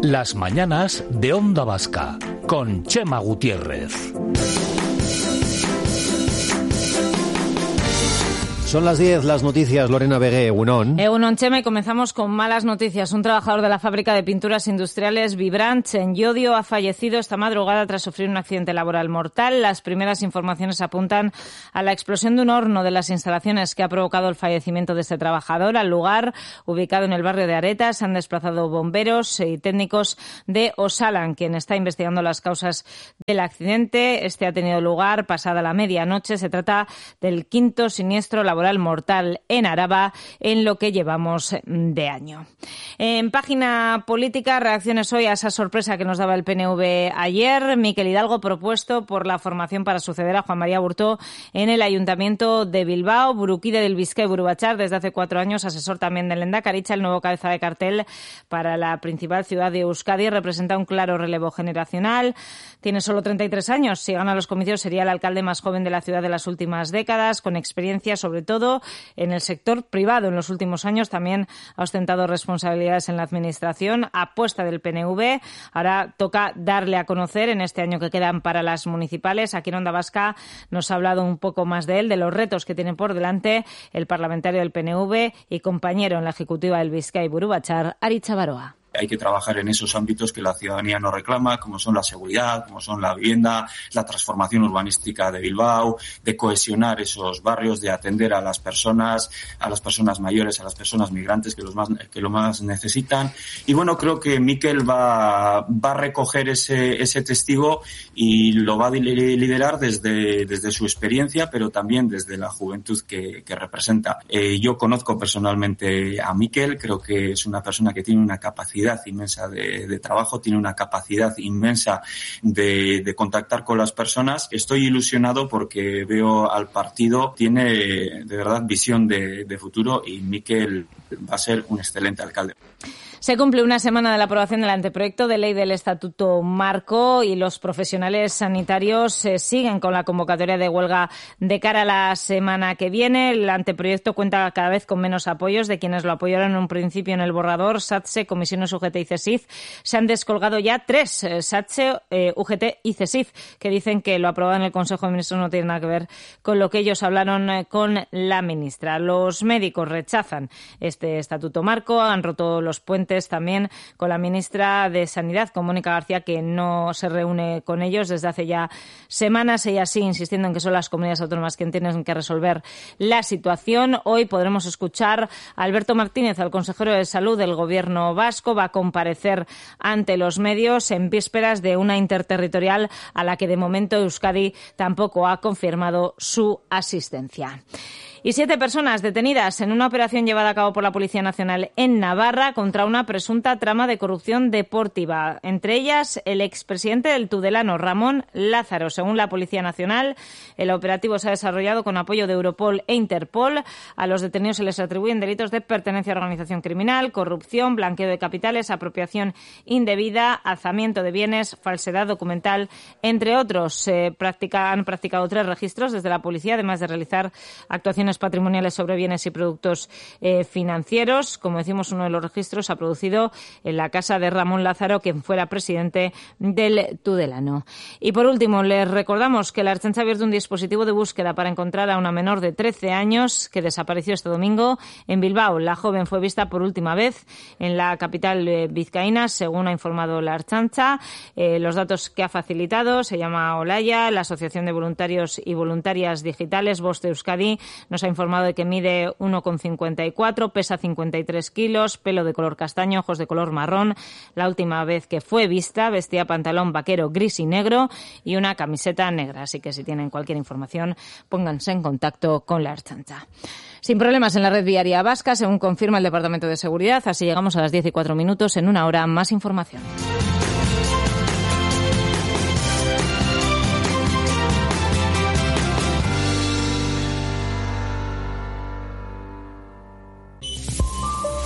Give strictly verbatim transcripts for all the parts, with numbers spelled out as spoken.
Las mañanas de Onda Vasca, con Chema Gutiérrez. Son las diez, las noticias, Lorena Vegué, Egunon. Egunon, Chema, y comenzamos con malas noticias. Un trabajador de la fábrica de pinturas industriales Vibrant en Llodio ha fallecido esta madrugada tras sufrir un accidente laboral mortal. Las primeras informaciones apuntan a la explosión de un horno de las instalaciones que ha provocado el fallecimiento de este trabajador. Al lugar, ubicado en el barrio de Aretas, se han desplazado bomberos y técnicos de Osalan, quien está investigando las causas del accidente. Este ha tenido lugar pasada la medianoche. Se trata del quinto siniestro laboral mortal en Araba en lo que llevamos de año. En página política, reacciones hoy a esa sorpresa que nos daba el P N V ayer. Mikel Hidalgo propuesto por la formación para suceder a Juan María Burtó en el Ayuntamiento de Bilbao. Burukide del Bizkai Burubachar, desde hace cuatro años, asesor también del Lehendakaritza, el nuevo cabeza de cartel para la principal ciudad de Euskadi, representa un claro relevo generacional. Tiene solo treinta y tres años. Si gana los comicios sería el alcalde más joven de la ciudad de las últimas décadas, con experiencia sobre todo en el sector privado. En los últimos años también ha ostentado responsabilidades en la administración. Apuesta del P N V. Ahora toca darle a conocer en este año que quedan para las municipales. Aquí en Onda Vasca nos ha hablado un poco más de él, de los retos que tiene por delante el parlamentario del P N V y compañero en la ejecutiva del Bizkai Burubachar, Aritz Baroa. Hay que trabajar en esos ámbitos que la ciudadanía nos reclama, como son la seguridad, como son la vivienda, la transformación urbanística de Bilbao, de cohesionar esos barrios, de atender a las personas, a las personas mayores, a las personas migrantes que, los más, que lo más necesitan. Y bueno, creo que Mikel va, va a recoger ese, ese testigo y lo va a liderar desde, desde su experiencia, pero también desde la juventud que, que representa. Eh, yo conozco personalmente a Mikel, creo que es una persona que tiene una capacidad inmensa de, de trabajo, tiene una capacidad inmensa de, de contactar con las personas. Estoy ilusionado porque veo al partido, tiene de verdad visión de, de futuro y Mikel va a ser un excelente alcalde. Se cumple una semana de la aprobación del anteproyecto de ley del Estatuto Marco y los profesionales sanitarios eh, siguen con la convocatoria de huelga de cara a la semana que viene. El anteproyecto cuenta cada vez con menos apoyos de quienes lo apoyaron en un principio en el borrador. SATSE, Comisiones U G T y CESIF. Se han descolgado ya tres, eh, SATSE, eh, U G T y CESIF, que dicen que lo aprobado en el Consejo de Ministros no tiene nada que ver con lo que ellos hablaron eh, con la ministra. Los médicos rechazan este Estatuto Marco, han roto los puentes también con la ministra de Sanidad, con Mónica García, que no se reúne con ellos desde hace ya semanas. Ella sigue insistiendo en que son las comunidades autónomas quienes tienen que resolver la situación. Hoy podremos escuchar a Alberto Martínez, al consejero de Salud del Gobierno vasco. Va a comparecer ante los medios en vísperas de una interterritorial a la que de momento Euskadi tampoco ha confirmado su asistencia. Y siete personas detenidas en una operación llevada a cabo por la Policía Nacional en Navarra contra una presunta trama de corrupción deportiva. Entre ellas, el expresidente del Tudelano, Ramón Lázaro. Según la Policía Nacional, el operativo se ha desarrollado con apoyo de Europol e Interpol. A los detenidos se les atribuyen delitos de pertenencia a organización criminal, corrupción, blanqueo de capitales, apropiación indebida, alzamiento de bienes, falsedad documental, entre otros. Se practica, han practicado tres registros desde la policía, además de realizar actuaciones patrimoniales sobre bienes y productos eh, financieros. Como decimos, uno de los registros se ha producido en la casa de Ramón Lázaro, quien fuera presidente del Tudelano. Y por último, les recordamos que la Ertzaintza ha abierto un dispositivo de búsqueda para encontrar a una menor de trece años que desapareció este domingo en Bilbao. La joven fue vista por última vez en la capital eh, vizcaína, según ha informado la Ertzaintza. Eh, los datos que ha facilitado: se llama Olaya, la Asociación de Voluntarios y Voluntarias Digitales Voz de Euskadi nos ha informado de que mide uno coma cincuenta y cuatro, pesa cincuenta y tres kilos, pelo de color castaño, ojos de color marrón. La última vez que fue vista vestía pantalón vaquero gris y negro y una camiseta negra. Así que si tienen cualquier información, pónganse en contacto con la Ertzaintza. Sin problemas en la red viaria vasca, según confirma el Departamento de Seguridad. Así llegamos a las diez y cuatro minutos. En una hora, más información.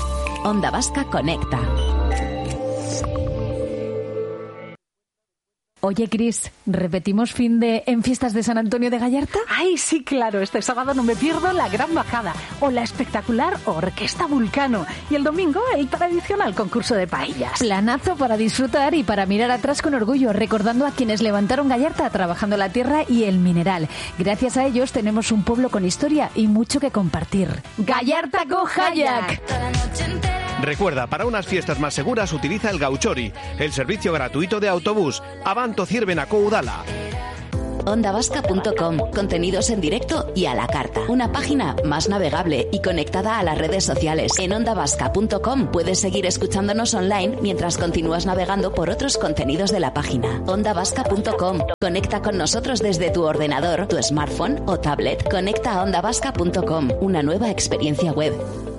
Onda Vasca Conecta. Oye, Cris, ¿repetimos fin de en Fiestas de San Antonio de Gallarta? Ay, sí, claro. Este sábado no me pierdo la Gran Bajada o la espectacular Orquesta Vulcano. Y el domingo el tradicional concurso de paellas. Planazo para disfrutar y para mirar atrás con orgullo, recordando a quienes levantaron Gallarta trabajando la tierra y el mineral. Gracias a ellos tenemos un pueblo con historia y mucho que compartir. ¡Gallarta con Hayak! Recuerda, para unas fiestas más seguras utiliza el Gauchori, el servicio gratuito de autobús. Abanto Zirbenaco Udala. onda vasca punto com, contenidos en directo y a la carta. Una página más navegable y conectada a las redes sociales. En onda vasca punto com puedes seguir escuchándonos online mientras continúas navegando por otros contenidos de la página. onda vasca punto com. Conecta con nosotros desde tu ordenador, tu smartphone o tablet. Conecta a onda vasca punto com, una nueva experiencia web.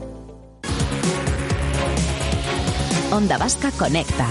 Onda Vasca Conecta.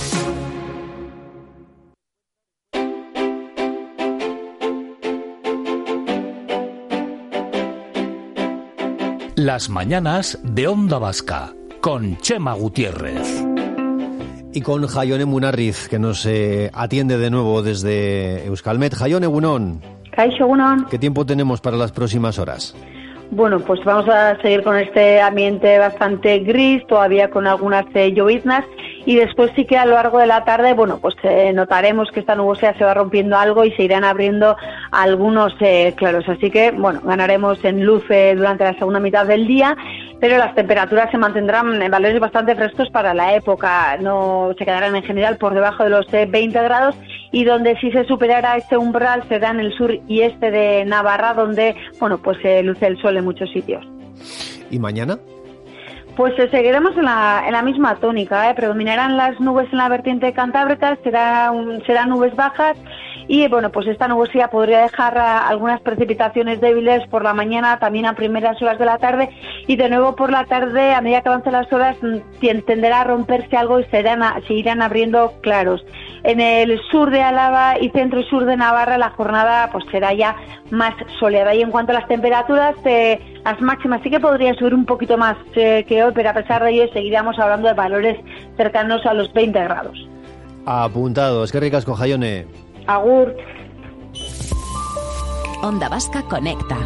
Las mañanas de Onda Vasca con Chema Gutiérrez. Y con Jaione Munarriz, que nos eh, atiende de nuevo desde Euskalmet. Jaione, egunon. Kaixo, egunon. ¿Qué tiempo tenemos para las próximas horas? Bueno, pues vamos a seguir con este ambiente bastante gris, todavía con algunas eh, lloviznas, y después sí que a lo largo de la tarde, bueno, pues eh, notaremos que esta nubosidad se va rompiendo algo y se irán abriendo algunos eh, claros. Así que, bueno, ganaremos en luz eh, durante la segunda mitad del día, pero las temperaturas se mantendrán en valores bastante frescos para la época. No se quedarán en general por debajo de los eh, veinte grados, y donde sí se superará este umbral será en el sur y este de Navarra, donde, bueno, pues se eh, luce el sol en muchos sitios. ¿Y mañana? Pues eh, seguiremos en la, en la misma tónica, ¿eh? Predominarán las nubes en la vertiente cantábrica, será un, serán nubes bajas, y bueno, pues esta nubosidad podría dejar a, algunas precipitaciones débiles por la mañana, también a primeras horas de la tarde, y de nuevo por la tarde, a medida que avancen las horas, tenderá a romperse algo y se irán, a, se irán abriendo claros. En el sur de Álava y centro y sur de Navarra la jornada pues será ya más soleada. Y en cuanto a las temperaturas, eh, las máximas sí que podrían subir un poquito más eh, que hoy, pero a pesar de ello seguiríamos hablando de valores cercanos a los veinte grados. Apuntado. Es que ricas con Jaione. Agur. Onda Vasca Conecta.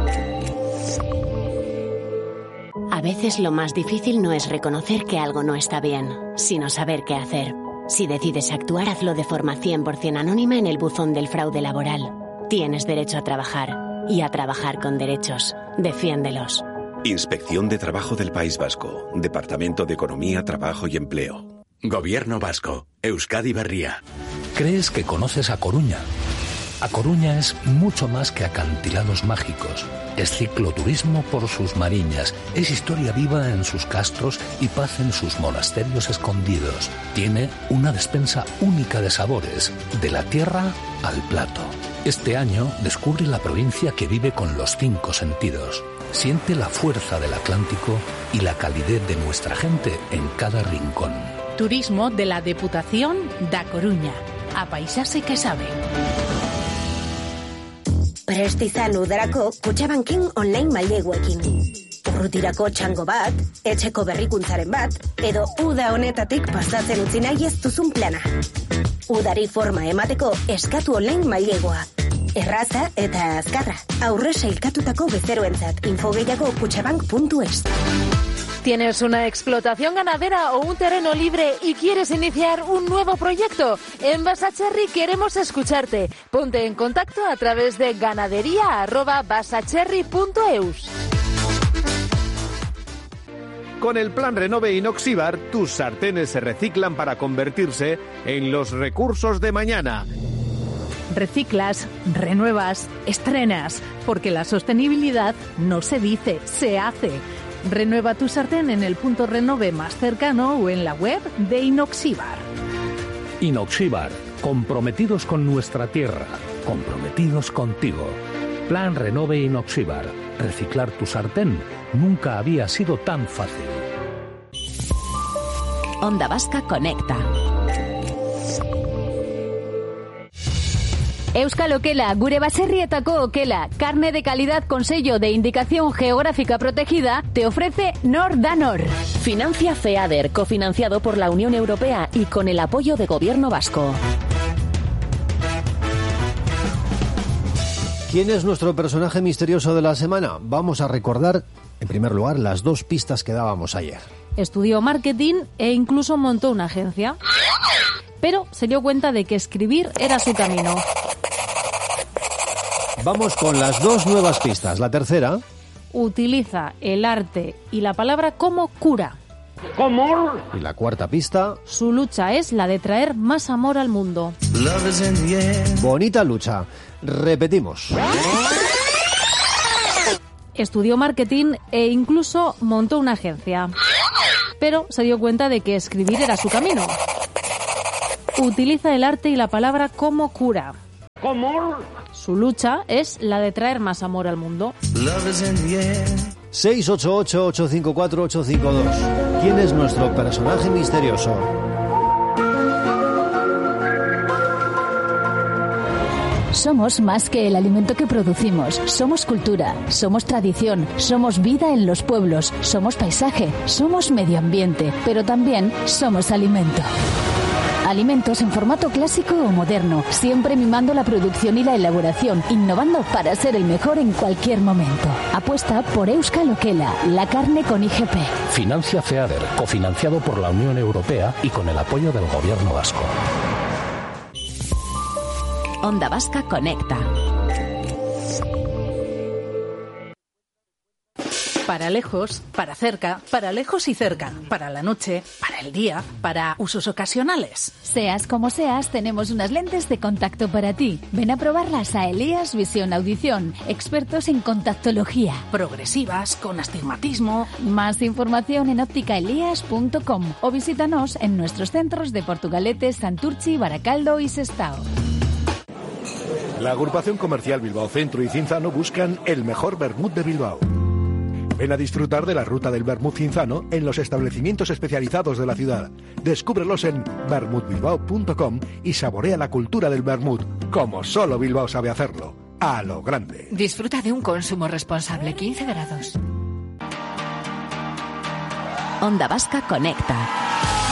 A veces lo más difícil no es reconocer que algo no está bien, sino saber qué hacer. Si decides actuar, hazlo de forma cien por ciento anónima en el buzón del fraude laboral. Tienes derecho a trabajar y a trabajar con derechos. Defiéndelos. Inspección de Trabajo del País Vasco. Departamento de Economía, Trabajo y Empleo. Gobierno Vasco. Euskadi Berria. ¿Crees que conoces A Coruña? A Coruña es mucho más que acantilados mágicos. Es cicloturismo por sus mariñas, es historia viva en sus castros y paz en sus monasterios escondidos. Tiene una despensa única de sabores, de la tierra al plato. Este año descubre la provincia que vive con los cinco sentidos. Siente la fuerza del Atlántico y la calidez de nuestra gente en cada rincón. Turismo de la Deputación da Coruña. A paisase que sabe. Prestizan udarako Kutxabanken online maileguekin. Urrutirako txango bat, etxeko berrikuntzaren bat, edo uda honetatik pasatzen utzi nahi ez duzun plana. Udari forma emateko eskatu online mailegoa. Erraza eta azkarra. Aurre sailkatutako bezeroentzat. Info gehiago kutxabank puntu es. ¿Tienes una explotación ganadera o un terreno libre y quieres iniciar un nuevo proyecto? En Basacherry queremos escucharte. Ponte en contacto a través de ganadería arroba basacherry punto eus. Con el plan Renove Inoxibar, tus sartenes se reciclan para convertirse en los recursos de mañana. Reciclas, renuevas, estrenas, porque la sostenibilidad no se dice, se hace. Renueva tu sartén en el punto Renove más cercano o en la web de Inoxibar. Inoxibar, comprometidos con nuestra tierra, comprometidos contigo. Plan Renove Inoxibar. Reciclar tu sartén nunca había sido tan fácil. Onda Vasca Conecta. Euskal Okela, gure baserrietako okela, carne de calidad con sello de indicación geográfica protegida, te ofrece Nor da Nor. Financia FEADER, cofinanciado por la Unión Europea y con el apoyo de Gobierno Vasco. ¿Quién es nuestro personaje misterioso de la semana? Vamos a recordar, en primer lugar, las dos pistas que dábamos ayer. Estudió marketing e incluso montó una agencia. Pero se dio cuenta de que escribir era su camino. Vamos con las dos nuevas pistas. La tercera. Utiliza el arte y la palabra como cura. ¿Cómo? Y la cuarta pista. Su lucha es la de traer más amor al mundo. Bonita lucha. Repetimos. Estudió marketing e incluso montó una agencia. Pero se dio cuenta de que escribir era su camino. Utiliza el arte y la palabra como cura. ¿Cómo? Su lucha es la de traer más amor al mundo. seis ocho ocho, ocho cinco cuatro, ocho cinco dos. ¿Quién es nuestro personaje misterioso? Somos más que el alimento que producimos. Somos cultura, somos tradición, somos vida en los pueblos, somos paisaje, somos medio ambiente, pero también somos alimento. Alimentos en formato clásico o moderno, siempre mimando la producción y la elaboración, innovando para ser el mejor en cualquier momento. Apuesta por Euskal Okela, la carne con I G P. Financia FEADER, cofinanciado por la Unión Europea y con el apoyo del Gobierno vasco. Onda Vasca Conecta. Para lejos, para cerca, para lejos y cerca, para la noche, para el día, para usos ocasionales. Seas como seas, tenemos unas lentes de contacto para ti. Ven a probarlas a Elías Visión Audición, expertos en contactología. Progresivas, con astigmatismo. Más información en óptica elías punto com o visítanos en nuestros centros de Portugalete, Santurchi, Baracaldo y Sestao. La agrupación comercial Bilbao Centro y Cinzano buscan el mejor vermut de Bilbao. Ven a disfrutar de la ruta del vermut cinzano en los establecimientos especializados de la ciudad. Descúbrelos en vermut bilbao punto com y saborea la cultura del vermut, como solo Bilbao sabe hacerlo, a lo grande. Disfruta de un consumo responsable, quince grados. Onda Vasca Conecta.